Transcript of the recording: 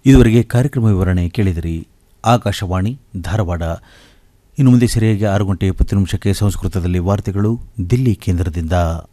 ಇದುವರೆಗೆ ಕಾರ್ಯಕ್ರಮ ವಿವರಣೆ ಕೇಳಿದಿರಿ. ಆಕಾಶವಾಣಿ ಧಾರವಾಡ. ಇನ್ನು ಮುಂದೆ ಸರಿಯಾಗಿ 6 ಗಂಟೆ 20 ನಿಮಿಷಕ್ಕೆ ಸಂಸ್ಕೃತದಲ್ಲಿ ವಾರ್ತೆಗಳು ದಿಲ್ಲಿ ಕೇಂದ್ರದಿಂದ.